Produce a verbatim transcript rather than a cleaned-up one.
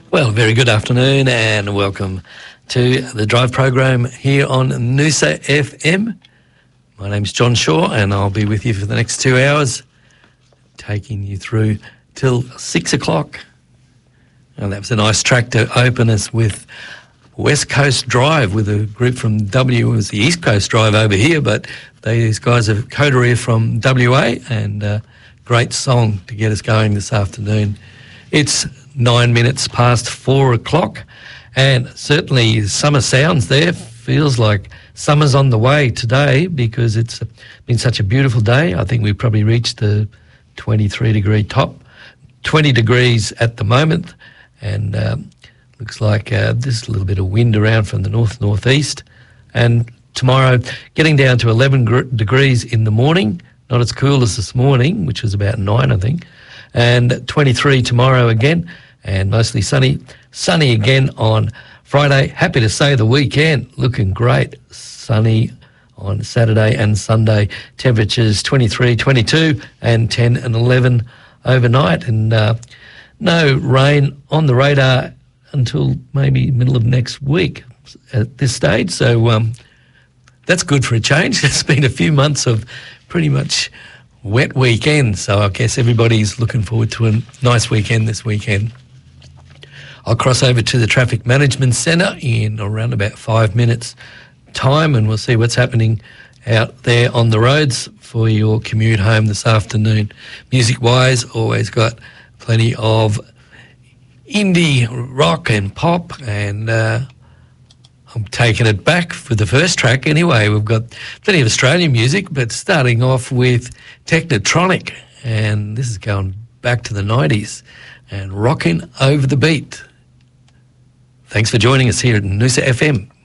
Well, very good afternoon and welcome to the Drive program here on Noosa F M. My name's John Shaw and I'll be with you for the next two hours, taking you through till six o'clock. And that was a nice track to open us with West Coast Drive with a group from W. It was the East Coast Drive over here, but these guys are coterie from W A, and a great song to get us going this afternoon. It's nine minutes past four o'clock, and certainly summer sounds there. Feels like summer's on the way today because it's been such a beautiful day. I think we've probably reached the twenty-three degree top, twenty degrees at the moment, and um, looks like uh, there's a little bit of wind around from the north northeast. And tomorrow, getting down to eleven gr- degrees in the morning, not as cool as this morning, which was about nine, I think, and twenty-three tomorrow again, and mostly sunny. Sunny again on Friday. Happy to say the weekend looking great. Sunny on Saturday and Sunday. Temperatures twenty-three, twenty-two and ten and eleven overnight. And uh, no rain on the radar until maybe middle of next week at this stage. So um, that's good for a change. It's been a few months of pretty much wet weekend, so I guess everybody's looking forward to a nice weekend this weekend. I'll cross over to the Traffic Management Centre in around about five minutes' time, and we'll see what's happening out there on the roads for your commute home this afternoon. Music-wise, always got plenty of indie rock and pop, and uh, I'm taking it back for the first track anyway. We've got plenty of Australian music, but starting off with Technotronic, and this is going back to the nineties and rocking over the beat. Thanks for joining us here at Noosa F M.